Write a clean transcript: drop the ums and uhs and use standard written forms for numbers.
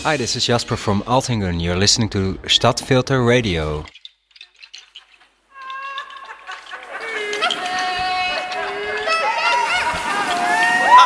Hi, this is Jasper from Altingen. You're listening to Stadtfilter Radio.